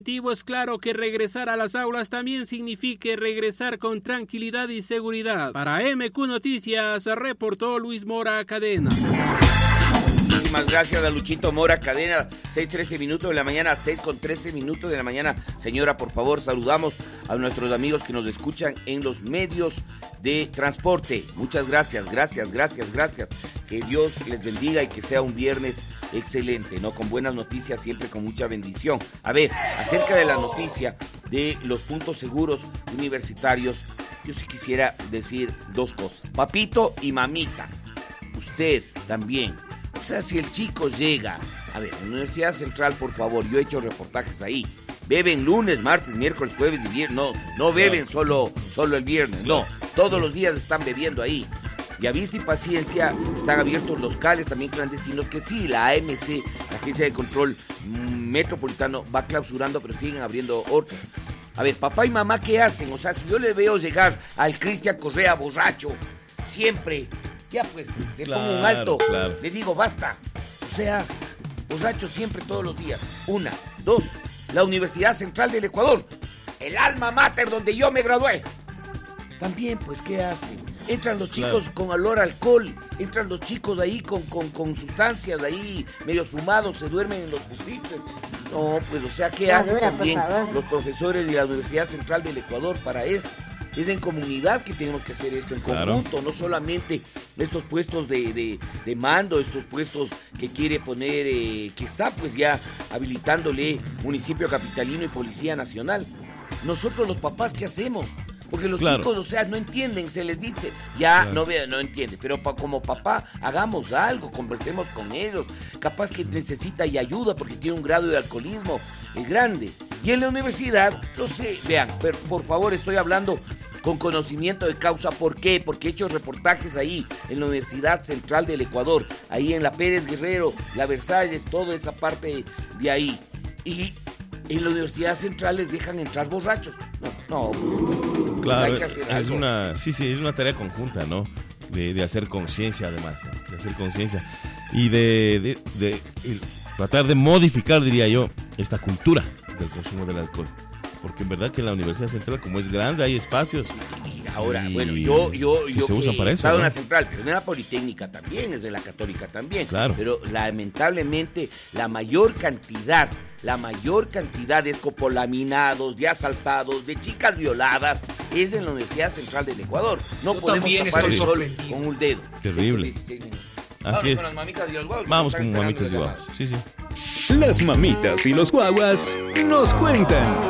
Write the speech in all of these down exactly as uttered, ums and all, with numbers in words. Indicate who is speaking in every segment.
Speaker 1: objetivo es claro que regresar a las aulas también signifique regresar con tranquilidad y seguridad. Para M Q Noticias, reportó Luis Mora Cadena.
Speaker 2: Muchísimas gracias a Luchito Mora Cadena, seis trece minutos de la mañana, seis con trece minutos de la mañana. Señora, por favor, saludamos a nuestros amigos que nos escuchan en los medios de transporte. Muchas gracias, gracias, gracias, gracias. Que Dios les bendiga y que sea un viernes excelente, ¿no? Con buenas noticias, siempre con mucha bendición. A ver, acerca de la noticia de los puntos seguros universitarios, yo sí quisiera decir dos cosas. Papito y mamita, usted también. O sea, si el chico llega, a ver, la Universidad Central, por favor, yo he hecho reportajes ahí. Beben lunes, martes, miércoles, jueves y viernes. No, no beben solo, solo el viernes, no. Todos los días están bebiendo ahí. Y a vista y paciencia están abiertos los cales también clandestinos que sí, la A M C, la Agencia de Control Metropolitano, va clausurando, pero siguen abriendo otros. A ver, papá y mamá, ¿qué hacen? O sea, si yo le veo llegar al Cristian Correa borracho, siempre, ya pues, le claro, pongo un alto, claro. Le digo, basta. O sea, borracho siempre, todos los días. Una, dos, la Universidad Central del Ecuador, el alma mater donde yo me gradué. También, pues, ¿qué hacen? Entran los chicos claro. con olor a alcohol, entran los chicos ahí con, con, con sustancias ahí, medio fumados, se duermen en los pupitres. No, pues, o sea, ¿qué hacen también los profesores de la Universidad Central del Ecuador para esto? Es en comunidad que tenemos que hacer esto, en conjunto, claro. No solamente estos puestos de, de, de mando, estos puestos que quiere poner, eh, que está pues ya habilitándole Municipio Capitalino y Policía Nacional. Nosotros los papás, ¿qué hacemos? Porque los claro. chicos, o sea, no entienden, se les dice, ya claro. no ve, no entiende, pero pa, como papá, hagamos algo, conversemos con ellos, capaz que necesita y ayuda porque tiene un grado de alcoholismo eh, grande. Y en la universidad, no sé, vean, pero por favor, estoy hablando con conocimiento de causa. ¿Por qué? Porque he hecho reportajes ahí, en la Universidad Central del Ecuador, ahí en la Pérez Guerrero, la Versalles, toda esa parte de ahí. Y en la Universidad Central les dejan entrar borrachos. No, no.
Speaker 3: Claro, hay que hacer es algo. una, sí, sí, es una tarea conjunta, ¿no? De, de hacer conciencia, además, ¿no? De hacer conciencia y de, de, de, de tratar de modificar, diría yo, esta cultura del consumo del alcohol. Porque en verdad que en la Universidad Central, como es grande, hay espacios.
Speaker 2: Y ahora, y bueno, yo, yo,
Speaker 3: que
Speaker 2: yo
Speaker 3: se usan
Speaker 2: que
Speaker 3: para
Speaker 2: he
Speaker 3: eso,
Speaker 2: estado
Speaker 3: ¿no?
Speaker 2: en la Central, pero en la Politécnica también, es de la Católica también.
Speaker 3: Claro.
Speaker 2: Pero lamentablemente la mayor cantidad, la mayor cantidad de escopolaminados, de asaltados, de chicas violadas, es en la Universidad Central del Ecuador. No yo podemos tapar el sol con un dedo.
Speaker 3: Terrible. Así es.
Speaker 2: Con las mamitas y los guaguas.
Speaker 3: Vamos con mamitas y guaguas. Sí, sí.
Speaker 4: Las mamitas y los guaguas nos cuentan.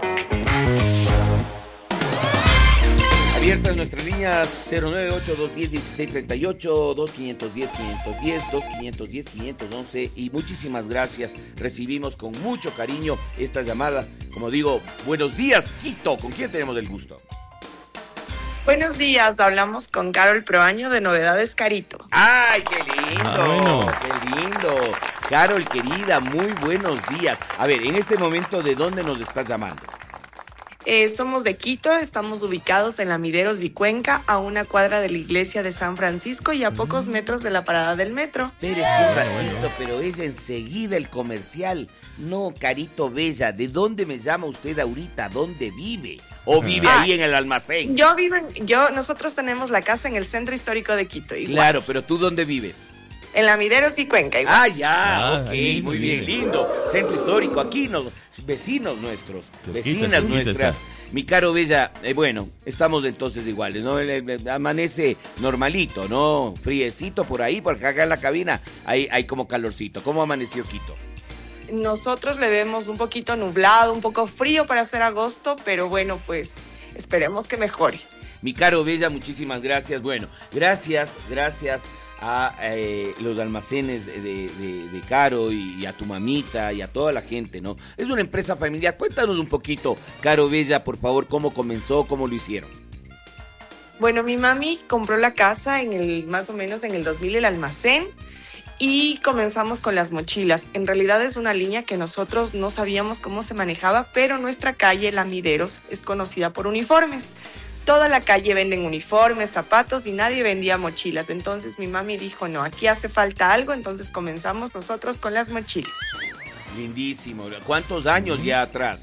Speaker 2: Abiertas nuestras líneas cero nueve ocho, dos uno cero, uno seis tres ocho, dos cinco uno cero, cinco uno cero, dos cinco uno cero, cinco uno once y muchísimas gracias. Recibimos con mucho cariño esta llamada. Como digo, buenos días, Quito. ¿Con quién tenemos el gusto?
Speaker 5: Buenos días, hablamos con Carol Proaño de Novedades Carito.
Speaker 2: ¡Ay, qué lindo! Ah, bueno. ¡Qué lindo! Carol, querida, muy buenos días. A ver, en este momento, ¿de dónde nos estás llamando?
Speaker 5: Eh, somos de Quito, estamos ubicados en Lamideros y Cuenca, a una cuadra de la iglesia de San Francisco y a pocos metros de la parada del metro.
Speaker 2: Espérese un ratito, pero es enseguida el comercial. No, Carito Bella, ¿de dónde me llama usted ahorita? ¿Dónde vive? ¿O vive ah, ahí en el almacén?
Speaker 5: Yo vivo en, yo, nosotros tenemos la casa en el centro histórico de Quito. Igual.
Speaker 2: Claro, pero ¿tú dónde vives?
Speaker 5: En Lamideros y Cuenca. Igual.
Speaker 2: Ah, ya, ah, ok, ahí, muy bien, bien, lindo. Centro histórico, aquí, nos, vecinos nuestros, cerquita, vecinas cerquita nuestras. Está. Mi caro Bella, eh, bueno, estamos entonces iguales, ¿no? Eh, eh, amanece normalito, ¿no? Friecito por ahí, porque acá en la cabina hay, hay como calorcito. ¿Cómo amaneció Quito?
Speaker 5: Nosotros le vemos un poquito nublado, un poco frío para ser agosto, pero bueno, pues esperemos que mejore.
Speaker 2: Mi caro Bella, muchísimas gracias. Bueno, gracias, gracias a eh, los almacenes de, de, de Caro y, y a tu mamita y a toda la gente, ¿no? Es una empresa familiar. Cuéntanos un poquito, Caro Bella, por favor, cómo comenzó, cómo lo hicieron.
Speaker 5: Bueno, mi mami compró la casa en el más o menos en el dos mil, el almacén, y comenzamos con las mochilas. En realidad es una línea que nosotros no sabíamos cómo se manejaba, pero nuestra calle, Lamideros, es conocida por uniformes. Toda la calle venden uniformes, zapatos y nadie vendía mochilas. Entonces mi mami dijo, no, aquí hace falta algo, entonces comenzamos nosotros con las mochilas.
Speaker 2: Lindísimo. ¿Cuántos años ya atrás?